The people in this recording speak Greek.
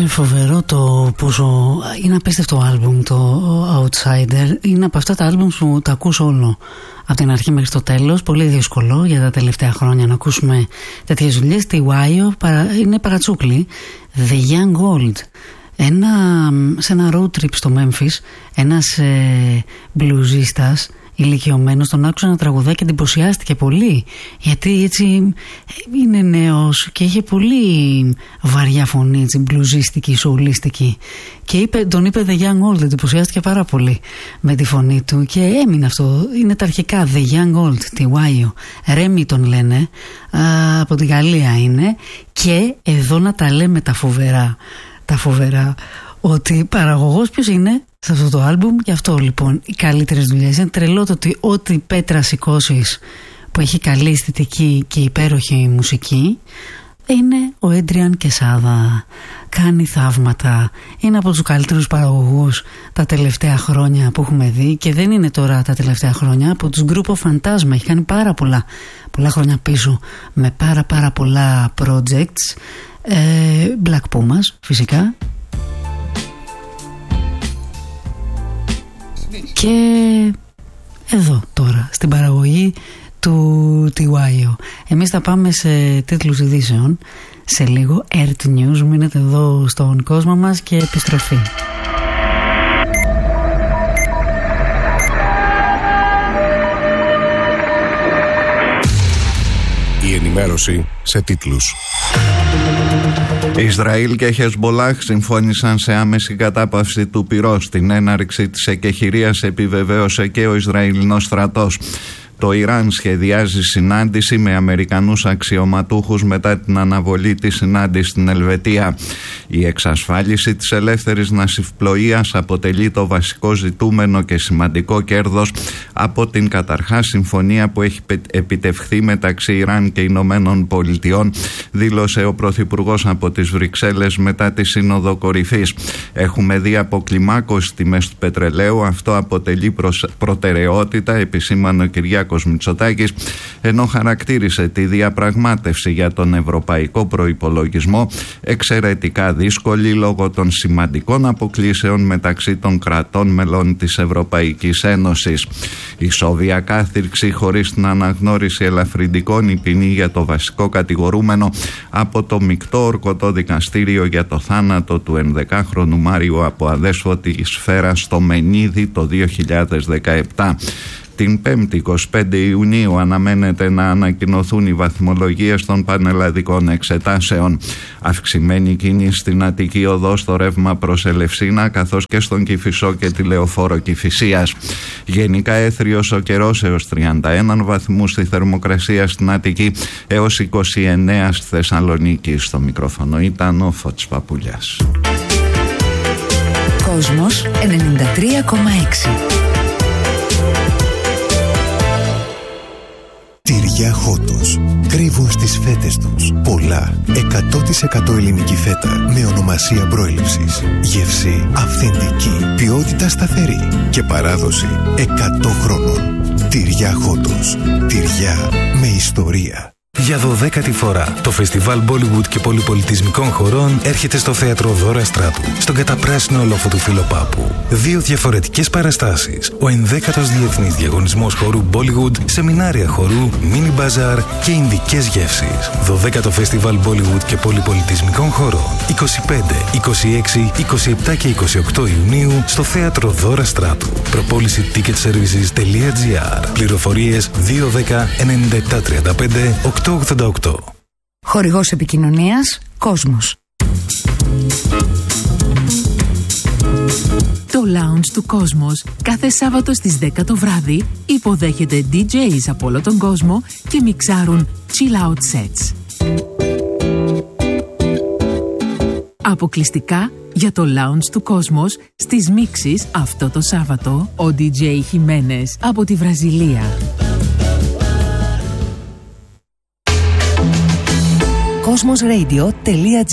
Είναι φοβερό το πόσο. Είναι απίστευτο άλμπουμ το Outsider. Είναι από αυτά τα άλμπουμ που τα ακούς όλο από την αρχή μέχρι το τέλος. Πολύ δύσκολο για τα τελευταία χρόνια να ακούσουμε τέτοιες δουλειές. Τη Wyo είναι παρατσούκλι. The Young Old. Σε ένα road trip στο Memphis, ένας μπλουζίστας ηλικιωμένος τον άκουσε να τραγουδάει και εντυπωσιάστηκε πολύ, γιατί έτσι είναι νέος και είχε πολύ βαριά φωνή, έτσι μπλουζίστικη, σοουλίστικη, και τον είπε The Young Old. Εντυπωσιάστηκε πάρα πολύ με τη φωνή του και έμεινε αυτό. Είναι τα αρχικά The Young Old, τη Wyo. Ρέμι τον λένε, από τη Γαλλία είναι, και εδώ να τα λέμε τα φοβερά, ότι παραγωγός ποιος είναι σε αυτό το άλμπουμ. Γι' αυτό λοιπόν οι καλύτερες δουλειές. Είναι τρελό το ότι ό,τι πέτρα σηκώσεις που έχει καλή αισθητική και υπέροχη μουσική, είναι ο Έντριαν Κεσάδα. Κάνει θαύματα. Είναι από τους καλύτερους παραγωγούς τα τελευταία χρόνια που έχουμε δει, και δεν είναι τώρα τα τελευταία χρόνια. Από τους Grupo Fantasma έχει κάνει πάρα πολλά χρόνια πίσω, με πάρα πολλά projects. Black Pumas φυσικά. Και εδώ τώρα στην παραγωγή του Wyo. Εμείς θα πάμε σε τίτλους ειδήσεων σε λίγο. Earth News, μείνετε εδώ στον κόσμο μας και επιστροφή. Η ενημέρωση σε τίτλους. Ισραήλ και Χεσμπολάχ συμφώνησαν σε άμεση κατάπαυση του πυρός. Την έναρξη της εκεχηρίας επιβεβαίωσε και ο Ισραηλινός στρατός. Το Ιράν σχεδιάζει συνάντηση με Αμερικανούς αξιωματούχους μετά την αναβολή της συνάντησης στην Ελβετία. Η εξασφάλιση της ελεύθερης ναυσιπλοείας αποτελεί το βασικό ζητούμενο και σημαντικό κέρδος από την καταρχάς συμφωνία που έχει επιτευχθεί μεταξύ Ιράν και Ηνωμένων Πολιτειών, δήλωσε ο Πρωθυπουργός από τις Βρυξέλλες μετά τη Σύνοδο Κορυφής. Έχουμε δει αποκλιμάκωση τιμές του πετρελαίου, αυτό αποτελεί προτεραιότητα, επισήμανε ο Κυριάκος Μητσοτάκης, ενώ χαρακτήρισε τη διαπραγμάτευση για τον ευρωπαϊκό προϋπολογισμό εξαιρετικά δύσκολη λόγω των σημαντικών αποκλήσεων μεταξύ των κρατών μελών της Ευρωπαϊκής Ένωσης. Η Σόβια κάθυρξη χωρίς την αναγνώριση ελαφρυντικών, η ποινή για το βασικό κατηγορούμενο από το μεικτό ορκωτό δικαστήριο για το θάνατο του 11χρονου Μάριου από αδέσποτη σφαίρα στο Μενίδη το 2017. Την 5η 25 Ιουνίου αναμένεται να ανακοινωθούν οι βαθμολογίες των πανελλαδικών εξετάσεων. Αυξημένη κίνηση στην Αττική Οδό στο ρεύμα προς Ελευσίνα, καθώς και στον Κηφισό και τη Λεωφόρο Κηφισίας. Γενικά έθριος ο καιρός, έως 31 βαθμούς στη θερμοκρασία στην Αττική, έως 29 στη Θεσσαλονίκη. Στο μικρόφωνο ήταν ο Φώτης Παπουλιάς. Κόσμος 93,6. Τυριά Χότος. Κρύβουν στις φέτες τους πολλά 100% ελληνική φέτα με ονομασία προέλευσης. Γεύση αυθεντική, ποιότητα σταθερή και παράδοση 100 χρόνων. Τυριά Χότος. Τυριά με ιστορία. Για 12η φορά, το φεστιβάλ Bollywood και πολυπολιτισμικών χωρών έρχεται στο θέατρο Δώρα Στράτου, στον καταπράσινο λόφο του Φιλοπάπου. 2 διαφορετικές παραστάσεις. Ο 11ος Διεθνής Διαγωνισμός Χορού Bollywood, σεμινάρια χορού, μίνι μπαζάρ και ινδικές γεύσεις. 12ο φεστιβάλ Bollywood και πολυπολιτισμικών χωρών. 25, 26, 27 και 28 Ιουνίου στο θέατρο Δώρα Στράτου. Προπόληση ticketservices.gr. Πληροφορίες 210 97 35 888. Χορηγός επικοινωνίας Κόσμος. Το Lounge του Κόσμος κάθε Σάββατο στις 10 το βράδυ υποδέχεται DJs από όλο τον κόσμο και μιξάρουν chill out sets. Αποκλειστικά για το Lounge του Κόσμος στις μίξεις αυτό το Σάββατο ο DJ Χιμένες από τη Βραζιλία. Cosmosradio.gr